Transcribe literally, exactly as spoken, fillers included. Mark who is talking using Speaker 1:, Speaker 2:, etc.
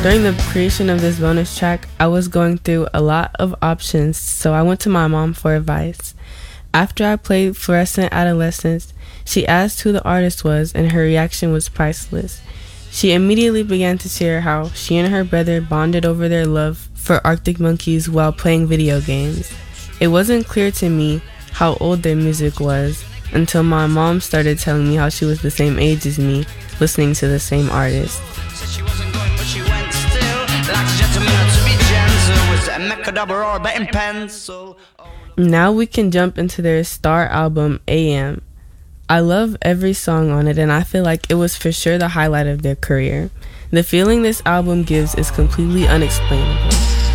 Speaker 1: During the creation of this bonus track, I was going through a lot of options, so I went to my mom for advice. After I played Fluorescent Adolescence, she asked who the artist was, and her reaction was priceless. She immediately began to share how she and her brother bonded over their love for Arctic Monkeys while playing video games. It wasn't clear to me how old their music was until my mom started telling me how she was the same age as me, listening to the same artist. Now we can jump into their star album, A M. I love every song on it, and I feel like it was for sure the highlight of their career. The feeling this album gives is completely unexplainable.